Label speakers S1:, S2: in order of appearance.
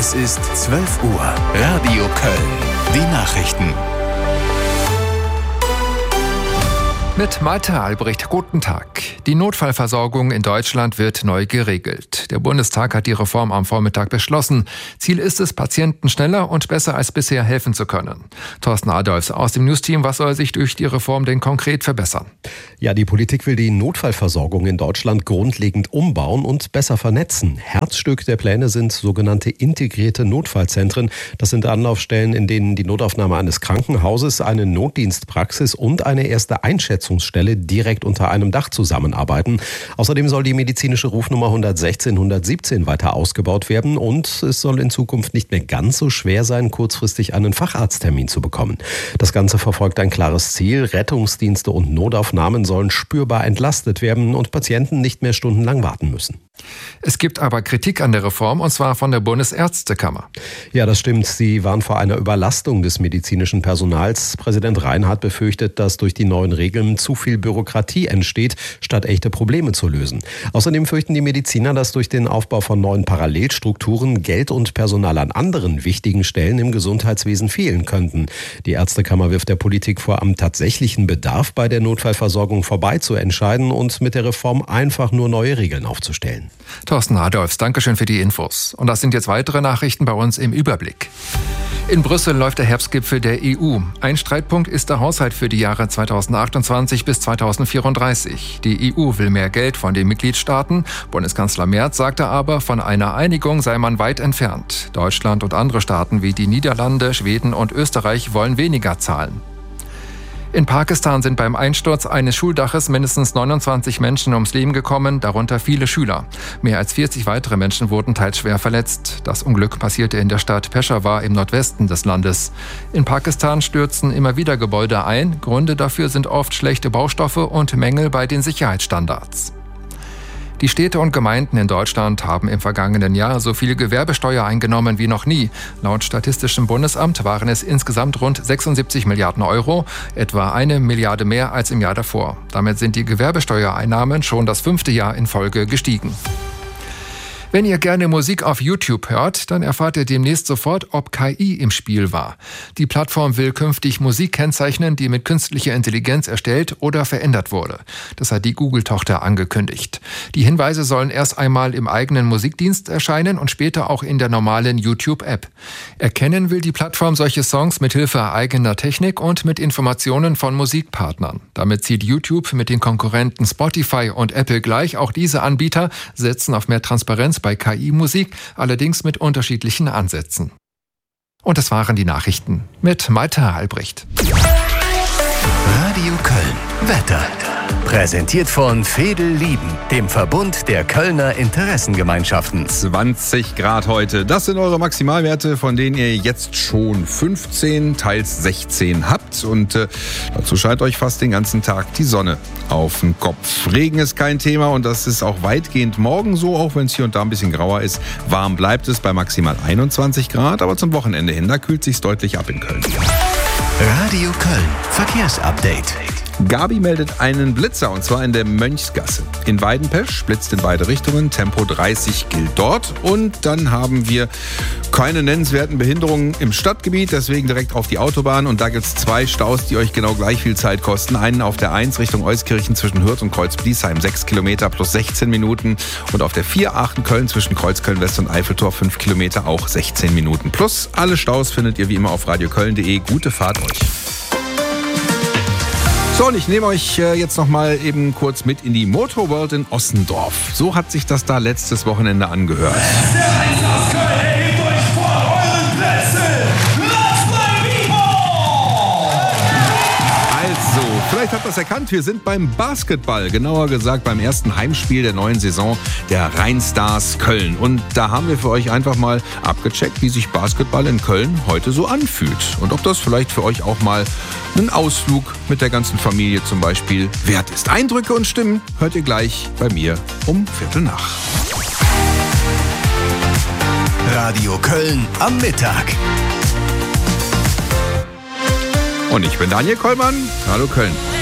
S1: Es ist 12 Uhr. Radio Köln. Die Nachrichten.
S2: Mit Malte Albrecht, guten Tag. Die Notfallversorgung in Deutschland wird neu geregelt. Der Bundestag hat die Reform am Vormittag beschlossen. Ziel ist es, Patienten schneller und besser als bisher helfen zu können. Thorsten Adolfs aus dem News-Team, was soll sich durch die Reform denn konkret verbessern?
S3: Ja, die Politik will die Notfallversorgung in Deutschland grundlegend umbauen und besser vernetzen. Herzstück der Pläne sind sogenannte integrierte Notfallzentren. Das sind Anlaufstellen, in denen die Notaufnahme eines Krankenhauses, eine Notdienstpraxis und eine erste Einschätzungsstelle direkt unter einem Dach zusammenarbeiten. Außerdem soll die medizinische Rufnummer 116 117 weiter ausgebaut werden und es soll in Zukunft nicht mehr ganz so schwer sein, kurzfristig einen Facharzttermin zu bekommen. Das Ganze verfolgt ein klares Ziel. Rettungsdienste und Notaufnahmen sollen spürbar entlastet werden und Patienten nicht mehr stundenlang warten müssen.
S2: Es gibt aber Kritik an der Reform, und zwar von der Bundesärztekammer.
S3: Ja, das stimmt. Sie warnen vor einer Überlastung des medizinischen Personals. Präsident Reinhardt befürchtet, dass durch die neuen Regeln zu viel Bürokratie entsteht, statt echte Probleme zu lösen. Außerdem fürchten die Mediziner, dass durch den Aufbau von neuen Parallelstrukturen Geld und Personal an anderen wichtigen Stellen im Gesundheitswesen fehlen könnten. Die Ärztekammer wirft der Politik vor, am tatsächlichen Bedarf bei der Notfallversorgung vorbei zu entscheiden und mit der Reform einfach nur neue Regeln aufzustellen.
S2: Thorsten Adolfs, Dankeschön für die Infos. Und das sind jetzt weitere Nachrichten bei uns im Überblick. In Brüssel läuft der Herbstgipfel der EU. Ein Streitpunkt ist der Haushalt für die Jahre 2028 bis 2034. Die EU will mehr Geld von den Mitgliedstaaten. Bundeskanzler Merz sagte aber, von einer Einigung sei man weit entfernt. Deutschland und andere Staaten wie die Niederlande, Schweden und Österreich wollen weniger zahlen. In Pakistan sind beim Einsturz eines Schuldaches mindestens 29 Menschen ums Leben gekommen, darunter viele Schüler. Mehr als 40 weitere Menschen wurden teils schwer verletzt. Das Unglück passierte in der Stadt Peshawar im Nordwesten des Landes. In Pakistan stürzen immer wieder Gebäude ein. Gründe dafür sind oft schlechte Baustoffe und Mängel bei den Sicherheitsstandards. Die Städte und Gemeinden in Deutschland haben im vergangenen Jahr so viel Gewerbesteuer eingenommen wie noch nie. Laut Statistischem Bundesamt waren es insgesamt rund 76 Milliarden Euro, etwa 1 Milliarde mehr als im Jahr davor. Damit sind die Gewerbesteuereinnahmen schon das 5. Jahr in Folge gestiegen. Wenn ihr gerne Musik auf YouTube hört, dann erfahrt ihr demnächst sofort, ob KI im Spiel war. Die Plattform will künftig Musik kennzeichnen, die mit künstlicher Intelligenz erstellt oder verändert wurde. Das hat die Google-Tochter angekündigt. Die Hinweise sollen erst einmal im eigenen Musikdienst erscheinen und später auch in der normalen YouTube-App. Erkennen will die Plattform solche Songs mit Hilfe eigener Technik und mit Informationen von Musikpartnern. Damit zieht YouTube mit den Konkurrenten Spotify und Apple gleich. Auch diese Anbieter setzen auf mehr Transparenz bei KI-Musik, allerdings mit unterschiedlichen Ansätzen. Und das waren die Nachrichten mit Malte Albrecht.
S1: Radio Köln. Wetter. Präsentiert von Veedel Lieben, dem Verbund der Kölner Interessengemeinschaften.
S4: 20 Grad heute. Das sind eure Maximalwerte, von denen ihr jetzt schon 15, teils 16 habt. Und dazu scheint euch fast den ganzen Tag die Sonne auf den Kopf. Regen ist kein Thema und das ist auch weitgehend morgen so, auch wenn es hier und da ein bisschen grauer ist. Warm bleibt es bei maximal 21 Grad, aber zum Wochenende hin, da kühlt es sich deutlich ab in Köln.
S1: Radio Köln. Verkehrsupdate.
S4: Gabi meldet einen Blitzer, und zwar in der Mönchsgasse. In Weidenpesch blitzt in beide Richtungen, Tempo 30 gilt dort. Und dann haben wir keine nennenswerten Behinderungen im Stadtgebiet, deswegen direkt auf die Autobahn. Und da gibt es 2 Staus, die euch genau gleich viel Zeit kosten. Einen auf der 1 Richtung Euskirchen zwischen Hürth und Kreuz-Bliesheim, 6 Kilometer plus 16 Minuten. Und auf der 4 Aachen-Köln zwischen Kreuzköln-West und Eiffeltor 5 Kilometer, auch 16 Minuten. Plus alle Staus findet ihr wie immer auf radioköln.de. Gute Fahrt euch. So, und ich nehme euch jetzt noch mal eben kurz mit in die Motorworld in Ossendorf. So hat sich das da letztes Wochenende angehört.
S5: Der Einsatz Köln hebt euch vor euren Plätzen. Lasst mein
S4: Also, vielleicht habt ihr das erkannt, wir sind beim Basketball. Genauer gesagt beim ersten Heimspiel der neuen Saison der Rheinstars Köln. Und da haben wir für euch einfach mal abgecheckt, wie sich Basketball in Köln heute so anfühlt. Und ob das vielleicht für euch auch mal einen Ausflug mit der ganzen Familie zum Beispiel wert ist. Eindrücke und Stimmen hört ihr gleich bei mir um 7:15.
S1: Radio Köln am Mittag.
S4: Und ich bin Daniel Kollmann. Hallo Köln.